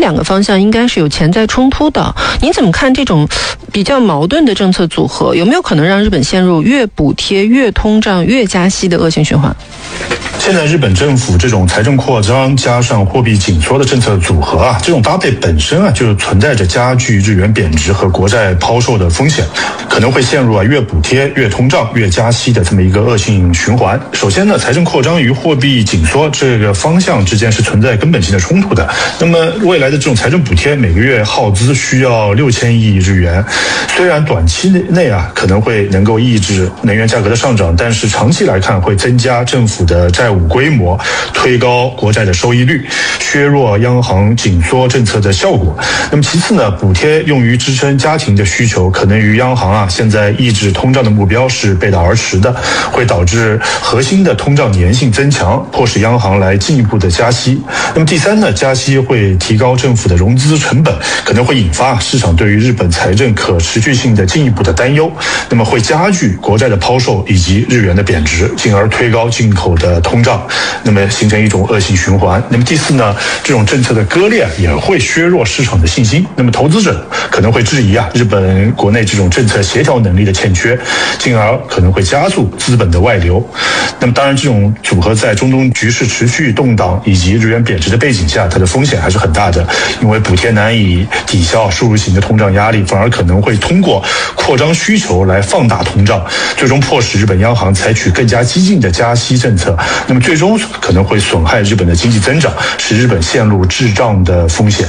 两个方向应该是有潜在冲突的。您怎么看这种比较矛盾的政策组合？有没有可能让日本陷入越补贴、越通胀、越加息的恶性循环？ 现在日本政府这种财政扩张加上货币紧缩的政策组合啊，这种搭配本身啊，就存在着加剧日元贬值和国债抛售的风险，可能会陷入越补贴、越通胀、越加息的这么一个恶性循环。首先呢，财政扩张与货币紧缩这个方向之间是存在根本性的冲突的。那么未来的这种财政补贴每个月耗资需要6000亿日元，虽然短期内啊可能会能够抑制能源价格的上涨，但是长期来看会增加政府的债务规模，推高国债的收益率，削弱央行紧缩政策的效果。那么其次呢，补贴用于支撑家庭的需求，可能与央行现在抑制通胀的目标是背道而驰的，会导致核心的通胀粘性增强，迫使央行来进一步的加息。那么第三呢，加息会提高政府的融资成本，可能会引发市场对于日本财政可持续性的进一步的担忧，那么会加剧国债的抛售以及日元的贬值，进而推高进口的通胀，那么形成一种恶性循环。那么第四呢，这种政策的割裂也会削弱市场的信心，那么投资者可能会质疑日本国内这种政策协调能力的欠缺，进而可能会加速资本的外流。那么当然这种组合在中东局势持续动荡以及日元贬值的背景下，它的风险还是很大的，因为补贴难以抵消输入型的通胀压力，反而可能会通过扩张需求来放大通胀，最终迫使日本央行采取更加激进的加息政策，那么最终可能会损害日本的经济增长，使日本陷入滞胀的风险。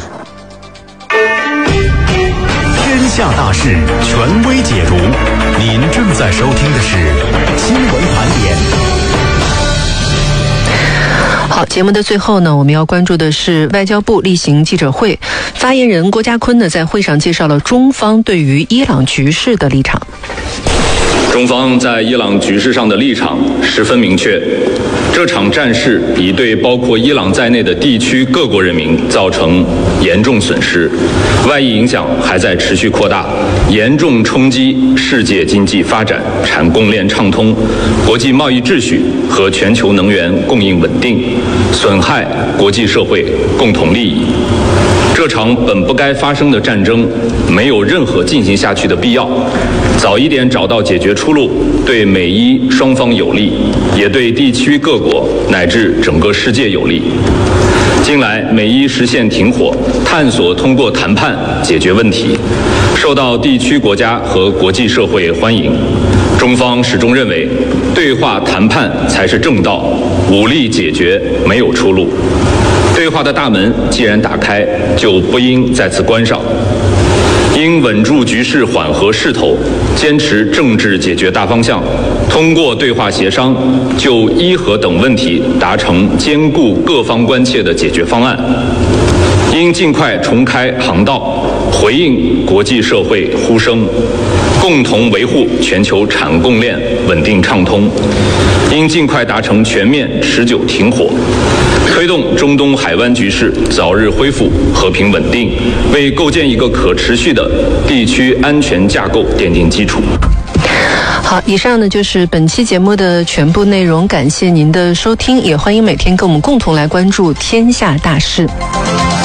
天下大事权威解读，您正在收听的是新闻盘点。 好，节目的最后呢，我们要关注的是外交部例行记者会，发言人郭家坤呢在会上介绍了中方对于伊朗局势的立场。 中方在伊朗局势上的立场十分明确，这场战事已对包括伊朗在内的地区各国人民造成严重损失，外溢影响还在持续扩大，严重冲击世界经济发展、产供链畅通、国际贸易秩序和全球能源供应稳定，损害国际社会共同利益。这场本不该发生的战争没有任何进行下去的必要，早一点找到解决出路，对美伊双方有利，也对地区各国乃至整个世界有利。近来美伊实现停火，探索通过谈判解决问题，受到地区国家和国际社会欢迎。中方始终认为，对话谈判才是正道，武力解决没有出路。对话的大门既然打开，就不应再次关上。应稳住局势缓和势头，坚持政治解决大方向，通过对话协商，就伊核等问题达成兼顾各方关切的解决方案。应尽快重开航道，回应国际社会呼声，共同维护全球产供链稳定畅通。应尽快达成全面持久停火，推动中东海湾局势早日恢复和平稳定，为构建一个可持续的地区安全架构奠定基础。 好，以上呢就是本期节目的全部内容，感谢您的收听，也欢迎每天跟我们共同来关注天下大事。